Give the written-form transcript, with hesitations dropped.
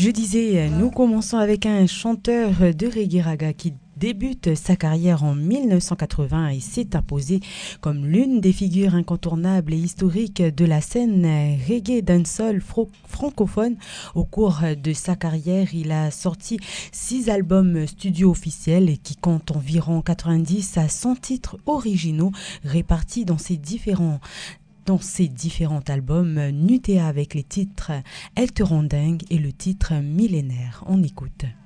Je disais, nous commençons avec un chanteur de reggae raga qui débute sa carrière en 1980 et s'est imposé comme l'une des figures incontournables et historiques de la scène reggae dancehall francophone. Au cours de sa carrière, il a sorti 6 albums studio officiels qui comptent environ 90 à 100 titres originaux répartis dans ses différents albums, Nutea avec les titres Elle te rend dingue et le titre Millénaire. On écoute.